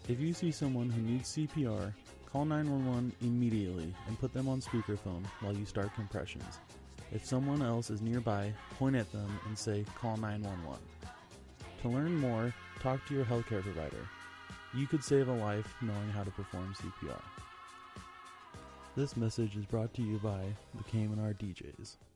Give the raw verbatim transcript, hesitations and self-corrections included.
If you see someone who needs C P R, call nine one one immediately and put them on speakerphone while you start compressions. If someone else is nearby, point at them and say, call nine one one. To learn more, talk to your healthcare provider. You could save a life knowing how to perform C P R. This message is brought to you by the Cayman R D Js.